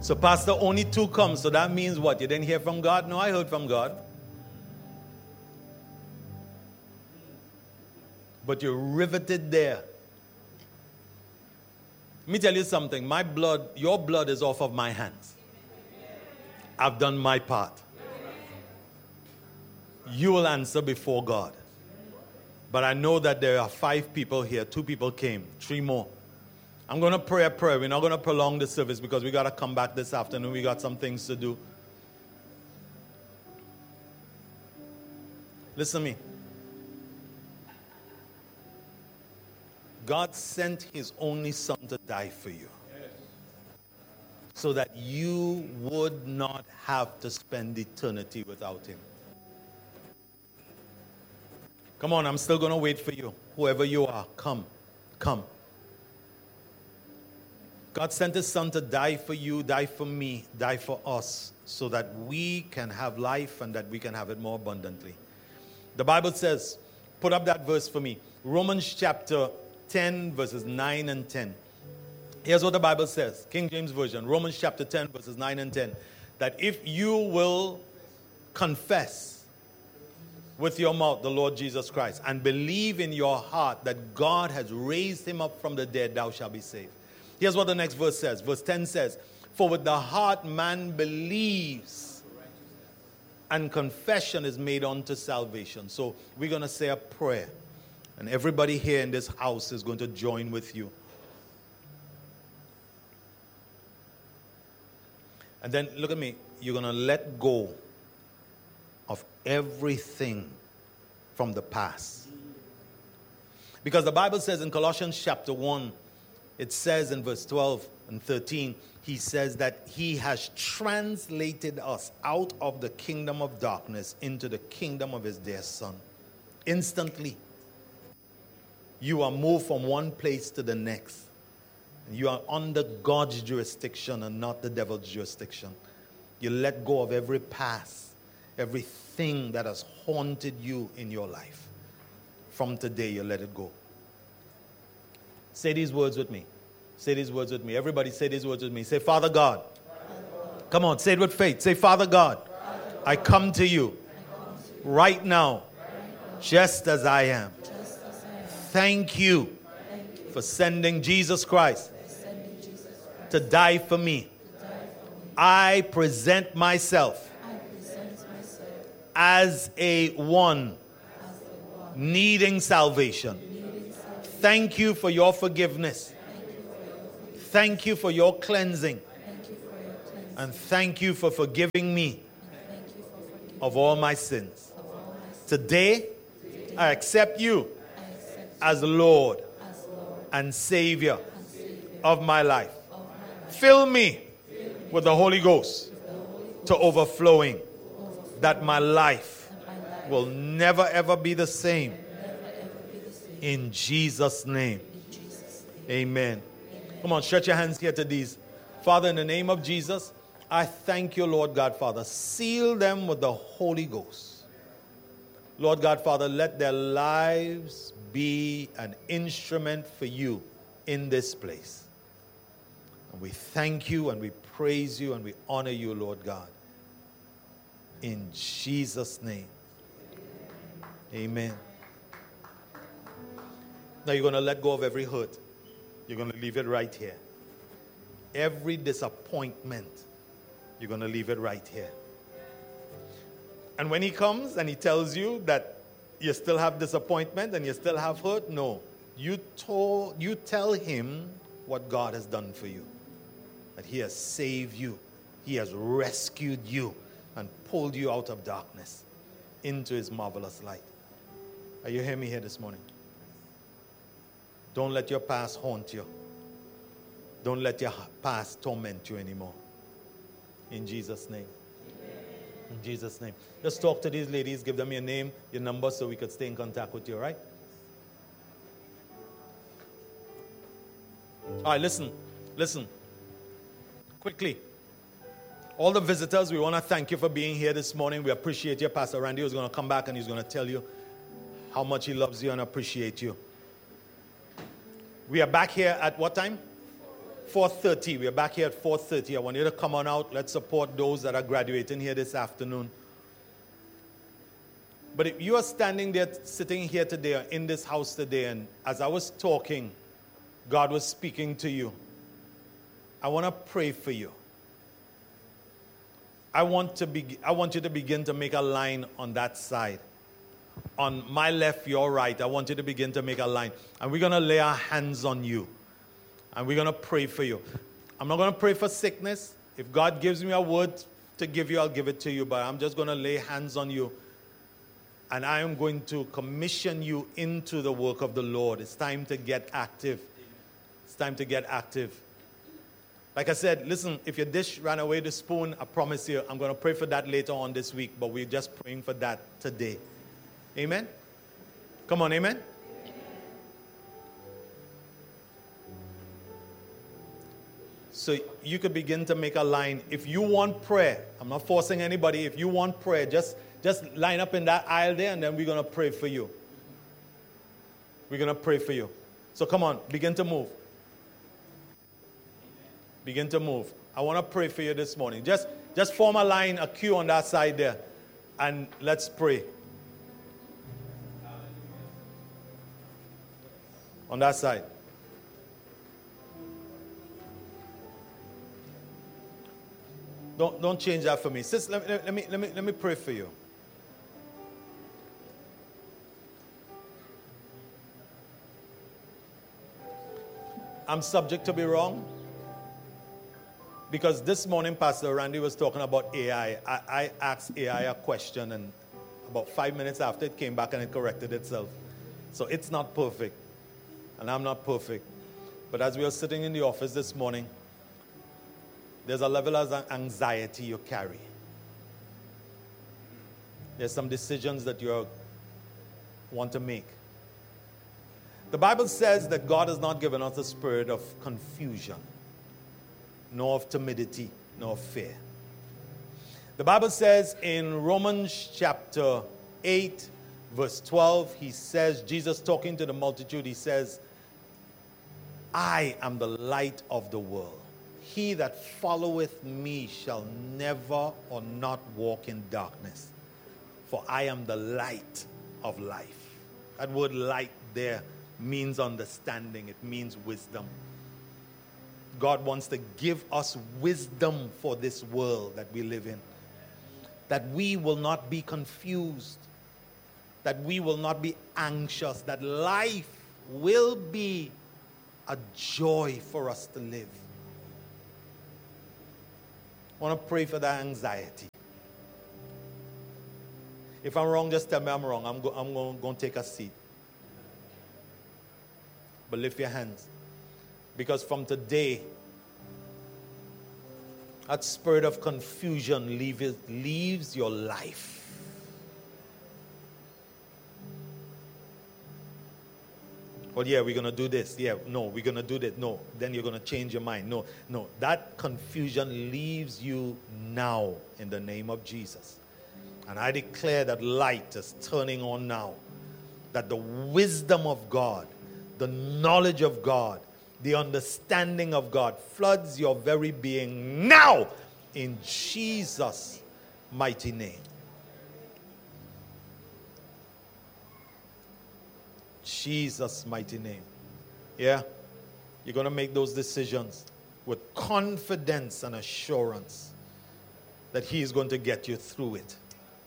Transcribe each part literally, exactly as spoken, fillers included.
So, Pastor, only two come. So that means what? You didn't hear from God? No, I heard from God. But you're riveted there. Let me tell you something. My blood, your blood is off of my hands. I've done my part. You will answer before God. But I know that there are five people here. Two people came. Three more. I'm going to pray a prayer. We're not going to prolong the service because we got to come back this afternoon. We got some things to do. Listen to me. God sent his only son to die for you. So that you would not have to spend eternity without him. Come on, I'm still going to wait for you. Whoever you are, come. Come. God sent his son to die for you, die for me, die for us, so that we can have life and that we can have it more abundantly. The Bible says, put up that verse for me. Romans chapter ten, verses nine and ten. Here's what the Bible says. King James Version. Romans chapter ten, verses nine and ten. That if you will confess with your mouth the Lord Jesus Christ and believe in your heart that God has raised him up from the dead, thou shalt be saved. Here's what the next verse says. Verse ten says, for with the heart man believes, and confession is made unto salvation. So we're going to say a prayer. And everybody here in this house is going to join with you. And then, look at me. You're going to let go of everything from the past. Because the Bible says in Colossians chapter one, it says in verse twelve and thirteen, he says that he has translated us out of the kingdom of darkness into the kingdom of his dear son. Instantly. You are moved from one place to the next. You are under God's jurisdiction and not the devil's jurisdiction. You let go of every past, everything that has haunted you in your life. From today, you let it go. Say these words with me. Say these words with me. Everybody say these words with me. Say, Father God. Father God. Come on, say it with faith. Say, Father God, Father God. I come to you, come to you. Right, now, right now, just as I am. As I am. Thank you, Thank you for sending Jesus Christ, sending Jesus Christ to die for me. To die for me. I present myself, I present myself as a one, as a one needing salvation. Needing salvation. Thank you for your forgiveness. Thank you for your cleansing. Thank you for your cleansing. And thank you for forgiving me for forgiving of all my sins. All my sins. Today, Today, I accept you, I accept as, Lord as Lord and Savior, and Savior of my life. Of my life. Fill me, Fill me with the Holy Ghost, the Holy Ghost to overflowing, overflowing that my life, that my life will never ever be the same. Never, ever be the same. In Jesus' name. In Jesus' name. Amen. Come on, stretch your hands here to these. Father, in the name of Jesus, I thank you, Lord God, Father. Seal them with the Holy Ghost. Lord God, Father, let their lives be an instrument for you in this place. And we thank you and we praise you and we honor you, Lord God. In Jesus' name. Amen. Now you're going to let go of every hurt. You're going to leave it right here. Every disappointment, you're going to leave it right here. And when he comes and he tells you that you still have disappointment and you still have hurt, no. You, told, you tell him what God has done for you. That he has saved you. He has rescued you and pulled you out of darkness into his marvelous light. Are you hearing me here this morning? Don't let your past haunt you. Don't let your past torment you anymore. In Jesus' name. Amen. In Jesus' name. Just talk to these ladies. Give them your name, your number, so we could stay in contact with you, all right? All right, listen. Listen. Quickly. All the visitors, we want to thank you for being here this morning. We appreciate you. Pastor Randy is going to come back and he's going to tell you how much he loves you and appreciate you. We are back here at what time? four thirty. We're back here at four thirty. I want you to come on out. Let's support those that are graduating here this afternoon. But if you are standing there, sitting here today, or in this house today, and as I was talking, God was speaking to you, I want to pray for you. I want to be, I want you to begin to make a line on that side. On my left, your right, I want you to begin to make a line. And we're going to lay our hands on you. And we're going to pray for you. I'm not going to pray for sickness. If God gives me a word to give you, I'll give it to you. But I'm just going to lay hands on you. And I am going to commission you into the work of the Lord. It's time to get active. It's time to get active. Like I said, listen, if your dish ran away the spoon, I promise you, I'm going to pray for that later on this week, but we're just praying for that today. Amen? Come on, amen? So you could begin to make a line. If you want prayer, I'm not forcing anybody. If you want prayer, just, just line up in that aisle there, and then we're going to pray for you. We're going to pray for you. So come on, begin to move. Begin to move. I want to pray for you this morning. Just, just form a line, a queue on that side there. And let's pray. On that side. Don't, don't change that for me. Sis, let, let, let, me, let, me, let me pray for you. I'm subject to be wrong. Because this morning, Pastor Randy was talking about A I. I, I asked A I a question, and about five minutes after, it came back and it corrected itself. So it's not perfect, and I'm not perfect. But as we were sitting in the office this morning, there's a level of anxiety you carry. There's some decisions that you want to make. The Bible says that God has not given us a spirit of confusion, nor of timidity, nor of fear. The Bible says in Romans chapter eight, verse twelve, he says, Jesus talking to the multitude, he says, I am the light of the world. He that followeth me shall never or not walk in darkness, for I am the light of life. That word light there means understanding. It means wisdom. God wants to give us wisdom for this world that we live in. That we will not be confused. That we will not be anxious. That life will be a joy for us to live. I want to pray for that anxiety. If I'm wrong, just tell me I'm wrong. I'm, go, I'm going, going to take a seat. But lift your hands. Because from today, that spirit of confusion leaves, leaves your life. Well, yeah, we're going to do this. Yeah, no, we're going to do that. No, then you're going to change your mind. No, no, that confusion leaves you now in the name of Jesus. And I declare that light is turning on now. That the wisdom of God, the knowledge of God, the understanding of God floods your very being now in Jesus' mighty name. Jesus' mighty name. Yeah? You're going to make those decisions with confidence and assurance that He is going to get you through it.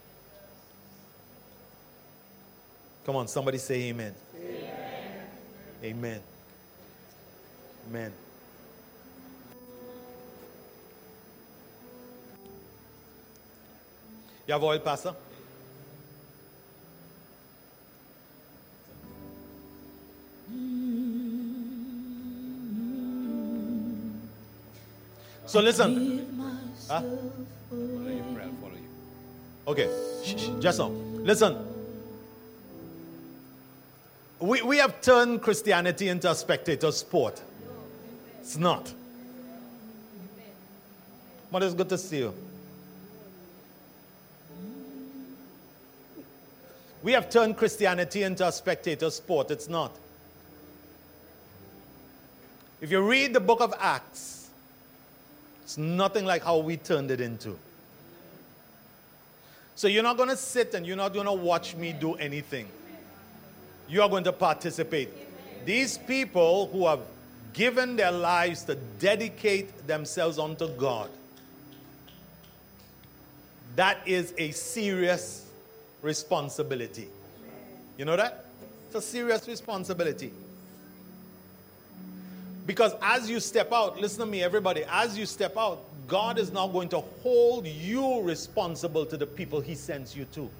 Come on, somebody say amen. Amen. Amen. Amen. You have oil, Pastor? So listen. Huh? Follow you, prayer, follow you. Okay, shh, shh, just now. Listen. We, we have turned Christianity into a spectator sport. It's not. But it's good to see you. We have turned Christianity into a spectator sport. It's not. If you read the book of Acts, it's nothing like how we turned it into. So you're not going to sit and you're not going to watch me do anything. You are going to participate. These people who have given their lives to dedicate themselves unto God, that is a serious responsibility. You know that? It's a serious responsibility. Because as you step out, listen to me everybody, as you step out, God is now going to hold you responsible to the people He sends you to.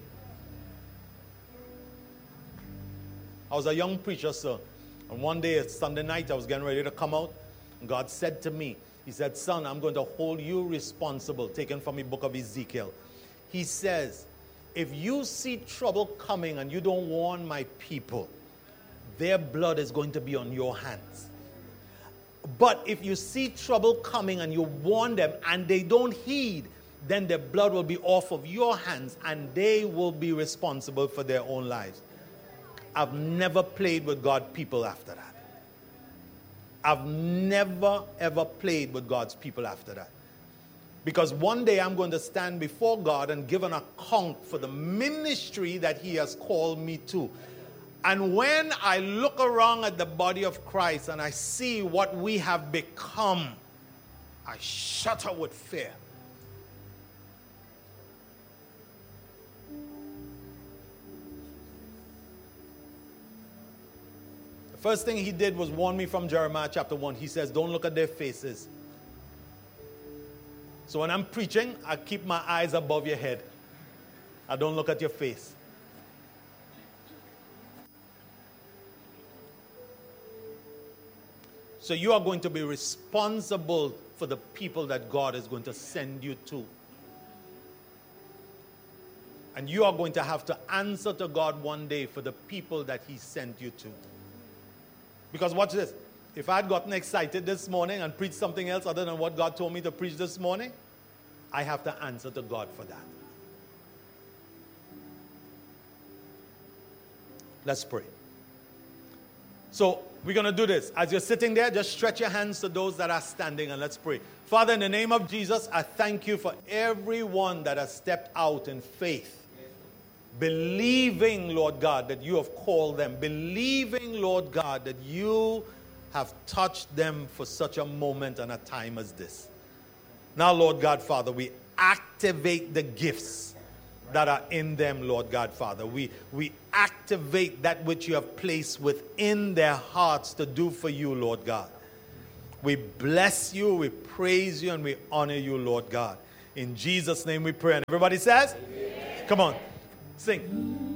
I was a young preacher, sir. And one day, it's Sunday night, I was getting ready to come out. And God said to me, He said, son, I'm going to hold you responsible, taken from the book of Ezekiel. He says, if you see trouble coming and you don't warn my people, their blood is going to be on your hands. But if you see trouble coming and you warn them and they don't heed, then their blood will be off of your hands and they will be responsible for their own lives. I've never played with God's people after that. I've never, ever played with God's people after that. Because one day I'm going to stand before God and give an account for the ministry that He has called me to. And when I look around at the body of Christ and I see what we have become, I shudder with fear. The first thing He did was warn me from Jeremiah chapter one. He says, don't look at their faces. So when I'm preaching, I keep my eyes above your head. I don't look at your face. So you are going to be responsible for the people that God is going to send you to. And you are going to have to answer to God one day for the people that He sent you to. Because watch this. If I had gotten excited this morning and preached something else other than what God told me to preach this morning, I have to answer to God for that. Let's pray. So we're going to do this. As you're sitting there, just stretch your hands to those that are standing and let's pray. Father, in the name of Jesus, I thank you for everyone that has stepped out in faith. Believing, Lord God, that you have called them. Believing, Lord God, that you have touched them for such a moment and a time as this. Now, Lord God, Father, we activate the gifts that are in them, Lord God, Father. We, we activate that which you have placed within their hearts to do for you, Lord God. We bless you, we praise you, and we honor you, Lord God. In Jesus' name we pray. And everybody says, amen. Come on, sing.